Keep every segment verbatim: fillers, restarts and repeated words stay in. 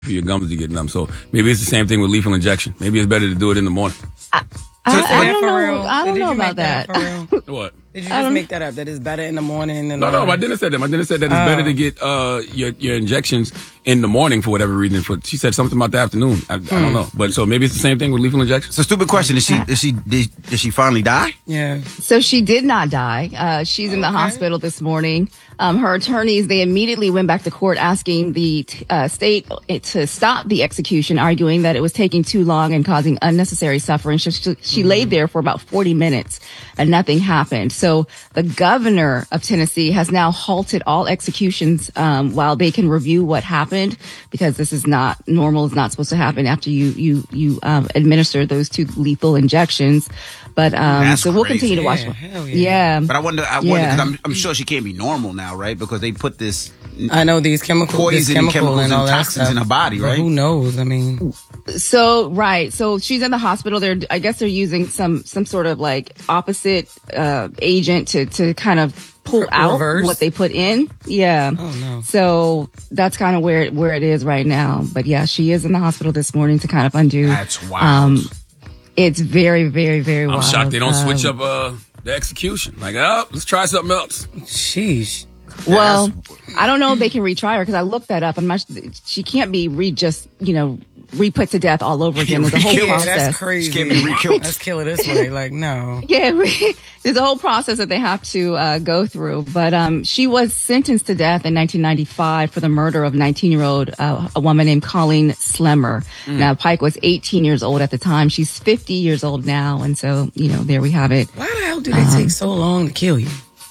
for your gums to get numb. So maybe it's the same thing with lethal injection. Maybe it's better to do it in the morning. I, I, I don't know. I don't know about that. that what? Did you just make that up? That it's better in the morning than no, no. My dentist said that. My dentist said that it's oh. better to get uh, your your injections in the morning for whatever reason. For she said something about the afternoon. I, hmm. I don't know, but so maybe it's the same thing with lethal injections. It's a stupid question. Did she did she did, did she finally die? Yeah. So she did not die. Uh, she's in the okay. hospital this morning. Um, her attorneys, they immediately went back to court asking the uh, state to stop the execution, arguing that it was taking too long and causing unnecessary suffering. She, she mm-hmm. laid there for about forty minutes and nothing happened. So the governor of Tennessee has now halted all executions um, while they can review what happened, because this is not normal. It's not supposed to happen after you you you um, administer those two lethal injections. But um, so we'll crazy. continue to watch. Yeah, hell yeah. yeah. But I wonder. I wonder. Yeah. Cause I'm, I'm sure she can't be normal now, right? Because they put this. I know these chemicals, poison, this chemical chemicals, and, all and toxins that stuff in her body, right? But who knows? I mean. So right. So she's in the hospital. They're. I guess they're using some some sort of like opposite uh, agent to to kind of pull out Reverse. what they put in. Yeah. Oh no. So that's kind of where where it is right now. But yeah, she is in the hospital this morning to kind of undo. That's wild. Um, It's very, very, very wild. I'm shocked they don't um, switch up uh, the execution. Like, oh, let's try something else. Sheesh. Well, yes. I don't know if they can retry her because I looked that up. I'm not, she can't be re just, you know, re-put to death all over again. There's a whole yeah, process. That's crazy. She can't be re-killed. Let's kill her this way. Like, no. Yeah, there's a whole process that they have to uh, go through. But um, she was sentenced to death in nineteen ninety-five for the murder of nineteen-year-old uh, a woman named Colleen Slemmer. Mm. Now, Pike was eighteen years old at the time. She's fifty years old now. And so, you know, there we have it. Why the hell do they um, take so long to kill you?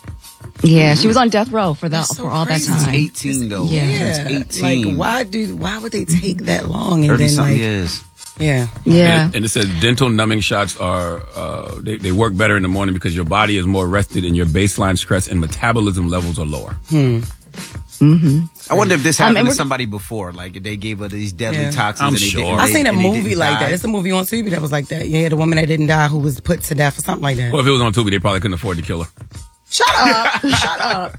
Yeah, she was on death row for that so for all crazy. that time. It's eighteen though. Yeah, yeah. It's eighteen. Like, why do why would they take that long? And thirty then like, years. Yeah, yeah. And, and it says dental numbing shots are uh, they, they work better in the morning because your body is more rested and your baseline stress and metabolism levels are lower. Hmm. Mm-hmm. I wonder if this happened um, to somebody before, like if they gave her these deadly yeah. toxins. I'm and they sure. didn't, I they, seen a and movie like die. that. It's a movie on Tubi that was like that. You had a woman that didn't die who was put to death or something like that. Well, if it was on Tubi, they probably couldn't afford to kill her. Shut up! Shut up!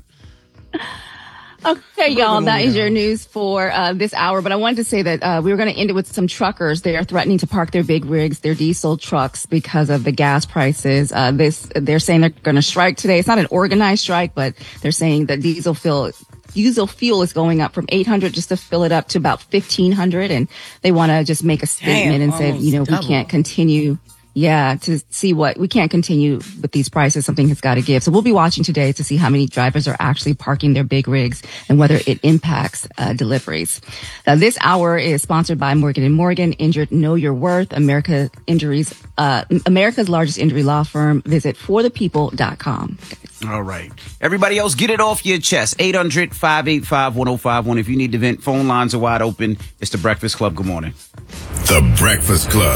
Okay, y'all, that is your news for uh, this hour. But I wanted to say that uh, we were going to end it with some truckers. They are threatening to park their big rigs, their diesel trucks, because of the gas prices. Uh, this, they're saying they're going to strike today. It's not an organized strike, but they're saying that diesel fuel, diesel fuel is going up from eight hundred just to fill it up to about fifteen hundred. And they want to just make a statement Damn, and say, you know, double. we can't continue. Yeah, to see what we can't continue with these prices. Something has got to give. So we'll be watching today to see how many drivers are actually parking their big rigs and whether it impacts uh, deliveries. Now, this hour is sponsored by Morgan and Morgan. Injured, know your worth. America injuries, uh, America's largest injury law firm. Visit for the people dot com. All right. Everybody else, get it off your chest. eight hundred, five eight five, one oh five one. If you need to vent, phone lines are wide open. It's The Breakfast Club. Good morning. The Breakfast Club.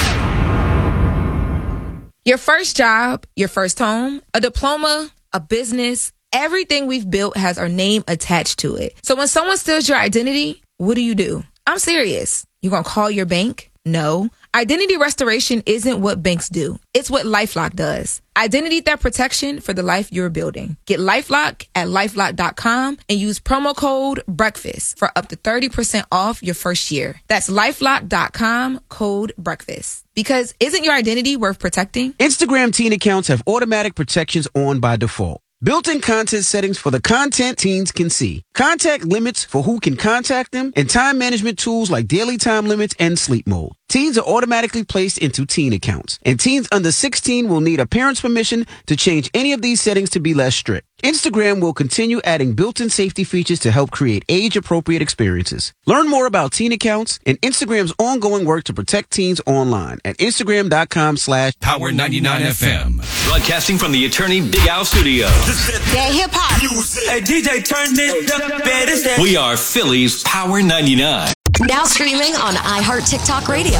Your first job, your first home, a diploma, a business, everything we've built has our name attached to it. So when someone steals your identity, what do you do? I'm serious. You gonna call your bank? No. Identity restoration isn't what banks do. It's what LifeLock does. Identity theft protection for the life you're building. Get LifeLock at LifeLock dot com and use promo code BREAKFAST for up to thirty percent off your first year. That's LifeLock dot com, code BREAKFAST. Because isn't your identity worth protecting? Instagram teen accounts have automatic protections on by default. Built-in content settings for the content teens can see. Contact limits for who can contact them, and time management tools like daily time limits and sleep mode. Teens are automatically placed into teen accounts, and teens under sixteen will need a parent's permission to change any of these settings to be less strict. Instagram will continue adding built-in safety features to help create age-appropriate experiences. Learn more about teen accounts and Instagram's ongoing work to protect teens online at Instagram dot com slash Power ninety-nine F M. Broadcasting from the Attorney Big Al Studio. Yeah, hip-hop. Hey, D J, turn it up. We are Philly's Power ninety-nine. Now streaming on iHeart TikTok Radio.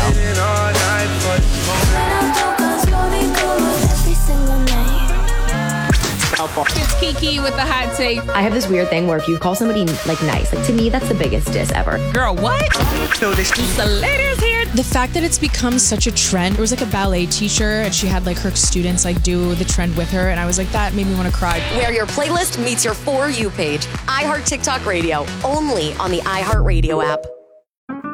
It's Kiki with the hot take. I have this weird thing where if you call somebody like nice, like to me that's the biggest diss ever. Girl, what? The ladies here. The fact that it's become such a trend. There was like a ballet teacher and she had like her students like do the trend with her, and I was like, that made me want to cry. Where your playlist meets your For You page. iHeart TikTok Radio, only on the iHeart Radio app.